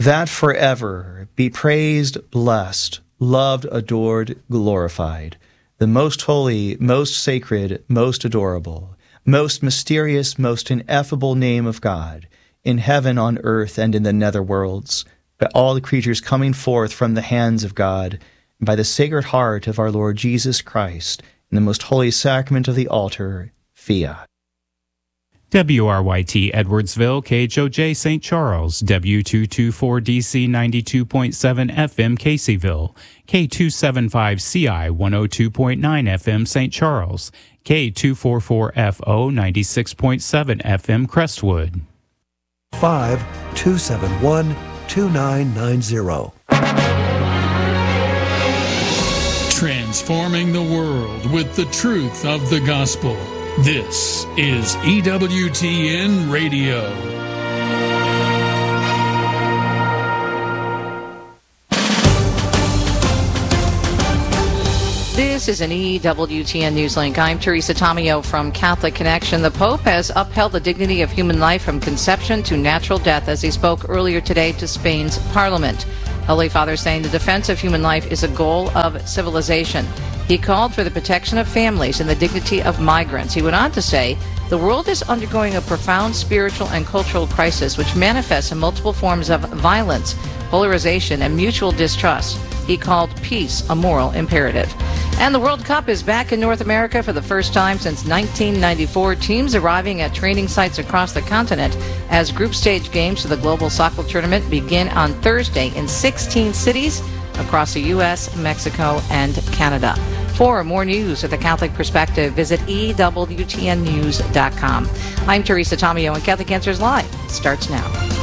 that forever be praised, blessed, loved, adored, glorified, the most holy, most sacred, most adorable, most mysterious, most ineffable name of God, in heaven, on earth, and in the netherworlds, by all the creatures coming forth from the hands of God, and by the Sacred Heart of our Lord Jesus Christ, in the most holy sacrament of the altar, fiat. WRYT Edwardsville, KHOJ St. Charles, W224DC 92.7 FM Caseyville, K275CI 102.9 FM St. Charles, K244FO 96.7 FM Crestwood. 5-271-2990. Transforming the world with the truth of the gospel. This is EWTN Radio. This is an EWTN Newslink. I'm Teresa Tomeo from Catholic Connection. The Pope has upheld the dignity of human life from conception to natural death as he spoke earlier today to Spain's parliament. Holy Father saying the defense of human life is a goal of civilization. He called for the protection of families and the dignity of migrants. He went on to say, the world is undergoing a profound spiritual and cultural crisis which manifests in multiple forms of violence, polarization, and mutual distrust. He called peace a moral imperative. And the World Cup is back in North America for the first time since 1994. Teams arriving at training sites across the continent as group stage games for the Global Soccer Tournament begin on Thursday in 16 cities across the U.S., Mexico, and Canada. For more news at the Catholic Perspective, visit EWTNnews.com. I'm Teresa Tomeo, and Catholic Answers Live starts now.